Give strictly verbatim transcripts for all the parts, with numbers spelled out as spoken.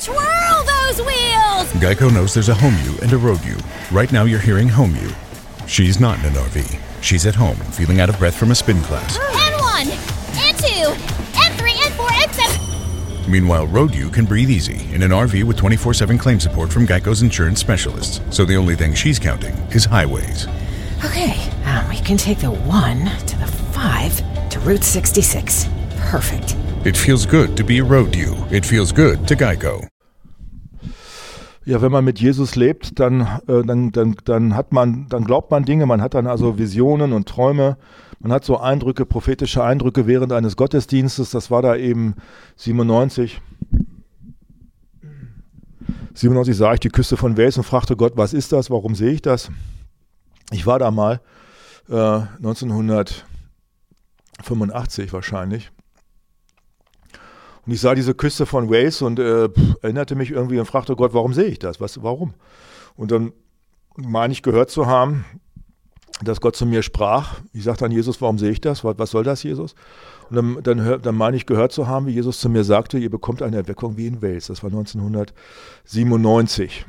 Twirl those wheels! Geico knows there's a home you and a road you. Right now you're hearing home you. She's not in an R V. She's at home, feeling out of breath from a spin class. And one, and two, and three, and four, and seven. Meanwhile, road you can breathe easy in an R V with twenty-four seven claim support from Geico's insurance specialists. So the only thing she's counting is highways. Okay, um, we can take the one to the five to Route sixty-six. Perfect. It feels good to be a road you. It feels good to Geico. Ja, wenn man mit Jesus lebt, dann, äh, dann, dann, dann hat man, dann glaubt man Dinge, man hat dann also Visionen und Träume, man hat so Eindrücke, prophetische Eindrücke während eines Gottesdienstes, das war da eben siebenundneunzig. siebenundneunzig sah ich die Küste von Wales und fragte Gott, was ist das, warum sehe ich das? Ich war da mal, äh, neunzehnhundertfünfundachtzig wahrscheinlich. Und ich sah diese Küste von Wales und äh, pff, erinnerte mich irgendwie und fragte Gott, warum sehe ich das? Was, warum? Und dann meine ich gehört zu haben, dass Gott zu mir sprach. Ich sagte an Jesus, warum sehe ich das? Was, was soll das, Jesus? Und dann, dann, hör, dann meine ich gehört zu haben, wie Jesus zu mir sagte, ihr bekommt eine Erweckung wie in Wales. Das war neunzehnhundertsiebenundneunzig.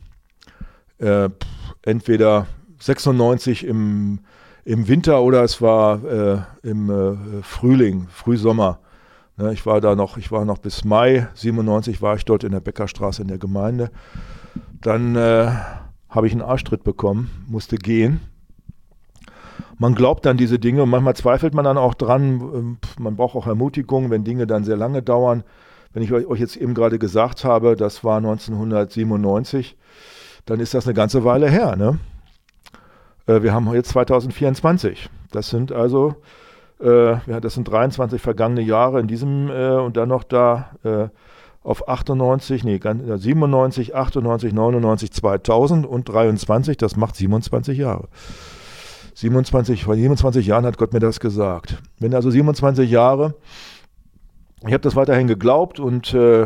Äh, pff, entweder sechsundneunzig im, im Winter oder es war äh, im äh, Frühling, Frühsommer. Ich war da noch, ich war noch bis Mai siebenundneunzig war ich dort in der Beckerstraße in der Gemeinde. Dann äh, habe ich einen Arschtritt bekommen, musste gehen. Man glaubt an diese Dinge und manchmal zweifelt man dann auch dran. Man braucht auch Ermutigung, wenn Dinge dann sehr lange dauern. Wenn ich euch jetzt eben gerade gesagt habe, das war neunzehnhundertsiebenundneunzig, dann ist das eine ganze Weile her. Ne? Äh, wir haben jetzt zweitausendvierundzwanzig. Das sind also Äh, ja, das sind dreiundzwanzig vergangene Jahre in diesem äh, und dann noch da äh, auf achtundneunzig, nee, siebenundneunzig, achtundneunzig, neunundneunzig, zweitausend und dreiundzwanzig, das macht siebenundzwanzig Jahre. siebenundzwanzig, vor siebenundzwanzig Jahren hat Gott mir das gesagt. Wenn also siebenundzwanzig Jahre, ich habe das weiterhin geglaubt und äh,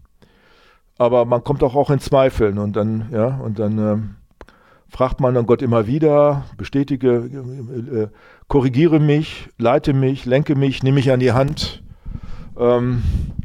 aber man kommt auch, auch in Zweifeln und dann, ja, und dann äh, fragt man dann Gott immer wieder, bestätige, äh, korrigiere mich, leite mich, lenke mich, nehme mich an die Hand, ähm,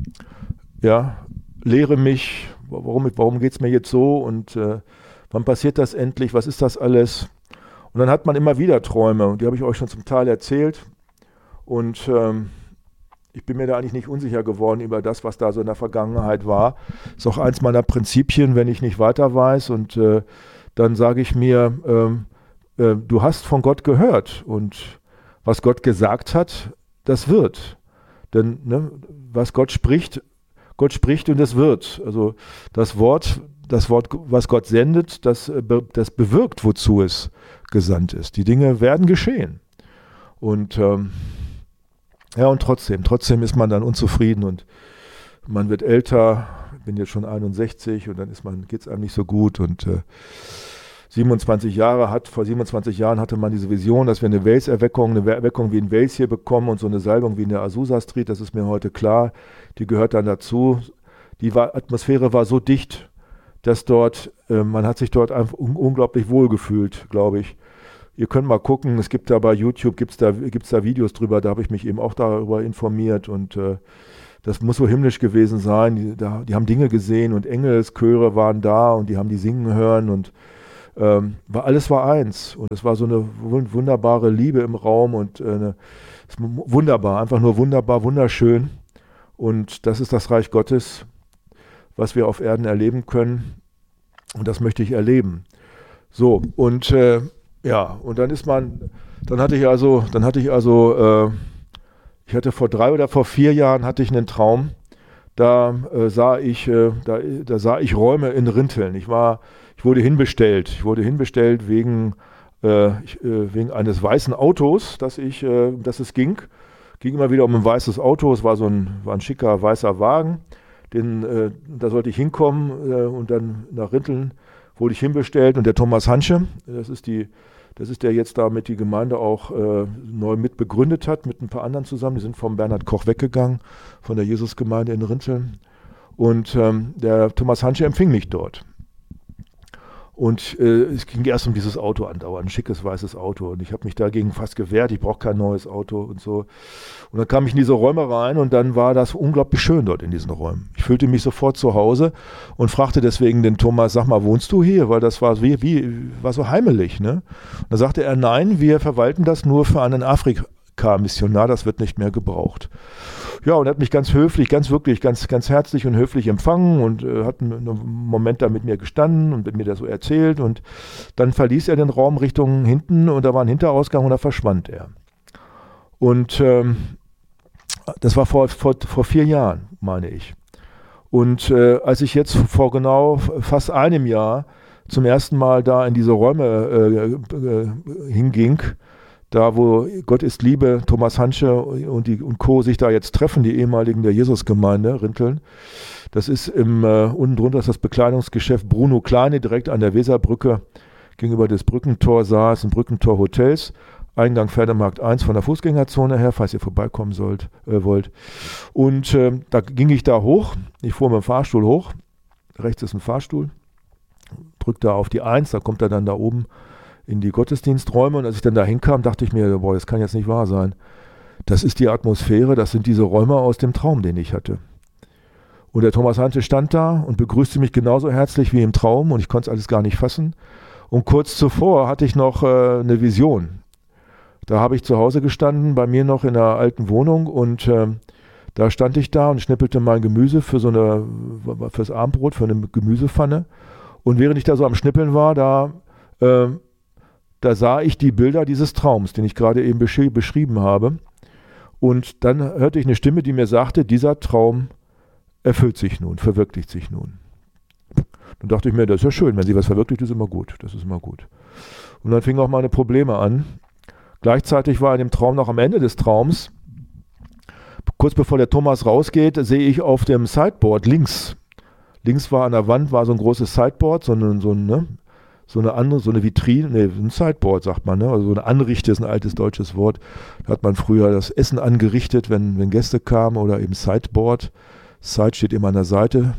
ja, lehre mich, warum, warum geht es mir jetzt so und äh, wann passiert das endlich, was ist das alles? Und dann hat man immer wieder Träume und die habe ich euch schon zum Teil erzählt und ähm, ich bin mir da eigentlich nicht unsicher geworden über das, was da so in der Vergangenheit war. Ist auch eins meiner Prinzipien, wenn ich nicht weiter weiß und äh, dann sage ich mir, ähm, äh, du hast von Gott gehört und was Gott gesagt hat, das wird. Denn ne, was Gott spricht, Gott spricht und es wird. Also das Wort, das Wort, was Gott sendet, das, das bewirkt, wozu es gesandt ist. Die Dinge werden geschehen. Und ähm, ja, und trotzdem, trotzdem ist man dann unzufrieden und man wird älter. Ich bin jetzt schon einundsechzig und dann ist man, geht es einem nicht so gut und äh, siebenundzwanzig Jahre hat, vor siebenundzwanzig Jahren hatte man diese Vision, dass wir eine Wales-Erweckung, eine Erweckung wie in Wales hier bekommen und so eine Salbung wie in der Azusa Street, das ist mir heute klar, die gehört dann dazu. Die war, Atmosphäre war so dicht, dass dort, äh, man hat sich dort einfach un- unglaublich wohl gefühlt, glaube ich. Ihr könnt mal gucken, es gibt da bei YouTube, gibt es da, gibt's da Videos drüber, da habe ich mich eben auch darüber informiert und äh, das muss so himmlisch gewesen sein. Die, da, die haben Dinge gesehen und Engelschöre waren da und die haben die singen hören und ähm, war, alles war eins. Und es war so eine wunderbare Liebe im Raum und äh, eine, wunderbar, einfach nur wunderbar, wunderschön. Und das ist das Reich Gottes, was wir auf Erden erleben können. Und das möchte ich erleben. So, und äh, ja, und dann ist man, dann hatte ich also, dann hatte ich also, äh, ich hatte vor drei oder vor vier Jahren hatte ich einen Traum, da äh, sah ich, äh, da, da sah ich Räume in Rinteln. Ich war, ich wurde hinbestellt. Ich wurde hinbestellt wegen, äh, ich, äh, wegen eines weißen Autos, dass ich, äh, dass es ging. Ging immer wieder um ein weißes Auto. Es war so ein, war ein schicker weißer Wagen. Den, äh, da sollte ich hinkommen äh, und dann nach Rinteln wurde ich hinbestellt. Und der Thomas Hansche, das ist die Das ist der jetzt da mit die Gemeinde auch äh, neu mit begründet hat, mit ein paar anderen zusammen. Die sind vom Bernhard Koch weggegangen, von der Jesusgemeinde in Rinteln. Und ähm, der Thomas Hansche empfing mich dort. Und äh, es ging erst um dieses Auto andauernd, ein schickes weißes Auto. Und ich habe mich dagegen fast gewehrt, ich brauche kein neues Auto und so. Und dann kam ich in diese Räume rein und dann war das unglaublich schön dort in diesen Räumen. Ich fühlte mich sofort zu Hause und fragte deswegen den Thomas, sag mal, wohnst du hier? Weil das war wie, wie war so heimelig. Ne? Und da sagte er, nein, wir verwalten das nur für einen Afrika-Missionar, das wird nicht mehr gebraucht. Ja, und er hat mich ganz höflich, ganz wirklich, ganz, ganz herzlich und höflich empfangen und äh, hat einen, einen Moment da mit mir gestanden und mit mir das so erzählt. Und dann verließ er den Raum Richtung hinten und da war ein Hinterausgang und da verschwand er. Und ähm, das war vor, vor, vor vier Jahren, meine ich. Und äh, als ich jetzt vor genau fast einem Jahr zum ersten Mal da in diese Räume äh, äh, hinging, da wo Gott ist Liebe, Thomas Hansche und, die, und Co. sich da jetzt treffen, die ehemaligen der Jesusgemeinde, Rinteln. Das ist im, äh, unten drunter ist das Bekleidungsgeschäft Bruno Kleine, direkt an der Weserbrücke, gegenüber des Brückentorsaals und Brückentor-Hotels. Eingang Pferdemarkt eins von der Fußgängerzone her, falls ihr vorbeikommen sollt, äh, wollt. Und äh, da ging ich da hoch, ich fuhr mit dem Fahrstuhl hoch, rechts ist ein Fahrstuhl, drückte da auf die eins, da kommt er dann da oben in die Gottesdiensträume und als ich dann da hinkam, dachte ich mir, boah, das kann jetzt nicht wahr sein. Das ist die Atmosphäre, das sind diese Räume aus dem Traum, den ich hatte. Und der Thomas Hansche stand da und begrüßte mich genauso herzlich wie im Traum und ich konnte es alles gar nicht fassen. Und kurz zuvor hatte ich noch äh, eine Vision. Da habe ich zu Hause gestanden, bei mir noch in einer alten Wohnung und äh, da stand ich da und schnippelte mein Gemüse für so eine, fürs Abendbrot, für eine Gemüsepfanne. Und während ich da so am Schnippeln war, da äh, Da sah ich die Bilder dieses Traums, den ich gerade eben besch- beschrieben habe. Und dann hörte ich eine Stimme, die mir sagte, dieser Traum erfüllt sich nun, verwirklicht sich nun. Dann dachte ich mir, das ist ja schön, wenn sie was verwirklicht, ist immer gut. Das ist immer gut. Und dann fingen auch meine Probleme an. Gleichzeitig war in dem Traum noch am Ende des Traums, kurz bevor der Thomas rausgeht, sehe ich auf dem Sideboard links, links war an der Wand war so ein großes Sideboard, so ein, so ein ne, so eine andere, so eine Vitrine, nee, ein Sideboard sagt man, ne? Also so eine Anrichte ist ein altes deutsches Wort. Da hat man früher das Essen angerichtet, wenn, wenn Gäste kamen oder eben Sideboard. Side steht immer an der Seite.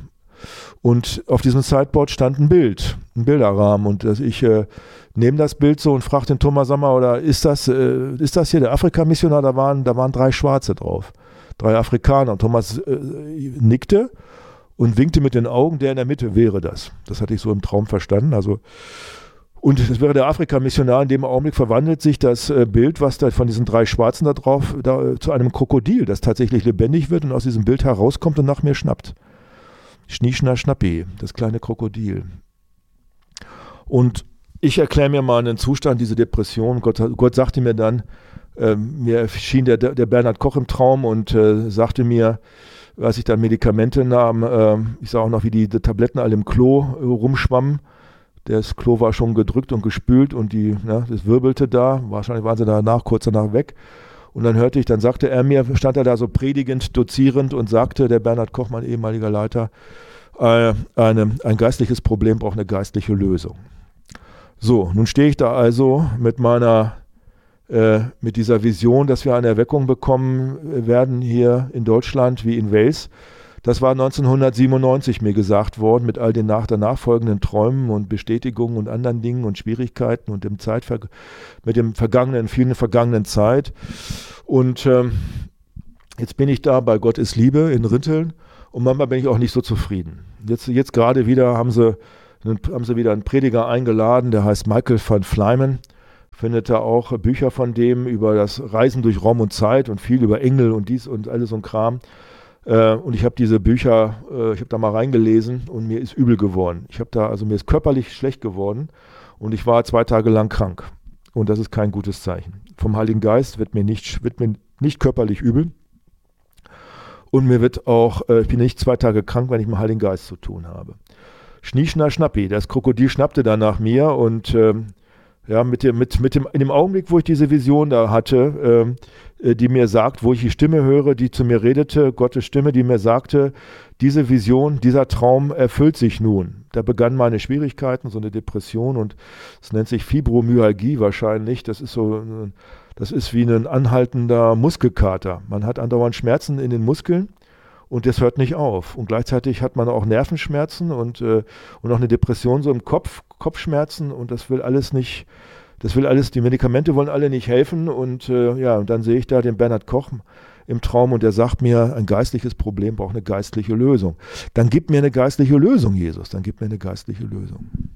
Und auf diesem Sideboard stand ein Bild, ein Bilderrahmen. Und dass ich äh, nehme das Bild so und frage den Thomas, sag mal, oder ist das, äh, ist das hier der Afrika-Missionar? Da waren, da waren drei Schwarze drauf, drei Afrikaner. Und Thomas äh, nickte und winkte mit den Augen, der in der Mitte wäre das. Das hatte ich so im Traum verstanden. Also, und es wäre der Afrika-Missionar. In dem Augenblick verwandelt sich das äh, Bild, was da von diesen drei Schwarzen da drauf, da, zu einem Krokodil, das tatsächlich lebendig wird und aus diesem Bild herauskommt und nach mir schnappt. Schnieschner Schnappi, das kleine Krokodil. Und ich erkläre mir mal einen Zustand, diese Depression. Gott, Gott sagte mir dann, äh, mir erschien der, der Bernhard Koch im Traum und äh, sagte mir, als ich dann Medikamente nahm, äh, ich sah auch noch, wie die, die Tabletten alle im Klo äh, rumschwammen. Das Klo war schon gedrückt und gespült und die, ja, das wirbelte da. Wahrscheinlich waren sie danach, kurz danach weg. Und dann hörte ich, dann sagte er mir, stand er da so predigend, dozierend und sagte, der Bernhard Koch, mein ehemaliger Leiter, äh, eine, ein geistliches Problem braucht eine geistliche Lösung. So, nun stehe ich da also mit meiner mit dieser Vision, dass wir eine Erweckung bekommen werden hier in Deutschland wie in Wales. Das war neunzehnhundertsiebenundneunzig mir gesagt worden, mit all den nach, danach folgenden Träumen und Bestätigungen und anderen Dingen und Schwierigkeiten und dem Zeitver- mit dem vergangenen, vielen vergangenen Zeit. Und ähm, jetzt bin ich da bei Gott ist Liebe in Rinteln und manchmal bin ich auch nicht so zufrieden. Jetzt, jetzt gerade wieder haben sie, haben sie wieder einen Prediger eingeladen, der heißt Michael van Flymen. Findet da auch Bücher von dem über das Reisen durch Raum und Zeit und viel über Engel und dies und alles so ein Kram. Äh, und ich habe diese Bücher, äh, ich habe da mal reingelesen und mir ist übel geworden. Ich habe da, also mir ist körperlich schlecht geworden und ich war zwei Tage lang krank. Und das ist kein gutes Zeichen. Vom Heiligen Geist wird mir nicht, wird mir nicht körperlich übel. Und mir wird auch, äh, ich bin nicht zwei Tage krank, wenn ich mit dem Heiligen Geist zu tun habe. Schnieschner Schnappi, das Krokodil schnappte dann nach mir und ähm, ja, mit dem, mit, mit dem, in dem Augenblick, wo ich diese Vision da hatte, äh, die mir sagt, wo ich die Stimme höre, die zu mir redete, Gottes Stimme, die mir sagte, diese Vision, dieser Traum erfüllt sich nun. Da begannen meine Schwierigkeiten, so eine Depression und es nennt sich Fibromyalgie wahrscheinlich. Das ist so, das ist wie ein anhaltender Muskelkater. Man hat andauernd Schmerzen in den Muskeln Und das hört nicht auf. Und gleichzeitig hat man auch Nervenschmerzen und, äh, und auch eine Depression so im Kopf, Kopfschmerzen und das will alles nicht, das will alles, die Medikamente wollen alle nicht helfen und äh, ja, und dann sehe ich da den Bernhard Koch im Traum und der sagt mir, ein geistliches Problem braucht eine geistliche Lösung. Dann gib mir eine geistliche Lösung, Jesus, dann gib mir eine geistliche Lösung.